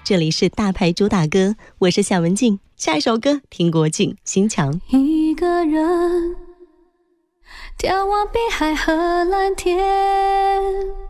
这里是大牌主打歌，我是夏文静。下一首歌听国境心墙。 一个人眺望碧海和蓝天，